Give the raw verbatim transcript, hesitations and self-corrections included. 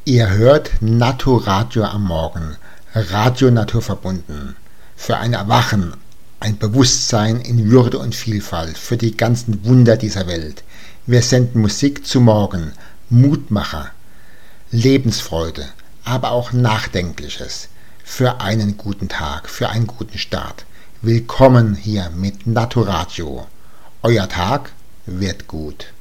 Ihr hört Naturradio am Morgen, Radio naturverbunden. Für ein Erwachen, ein Bewusstsein in Würde und Vielfalt, für die ganzen Wunder dieser Welt. Wir senden Musik zu Morgen, Mutmacher, Lebensfreude, aber auch Nachdenkliches. Für einen guten Tag, für einen guten Start. Willkommen hier mit Naturradio. Euer Tag wird gut.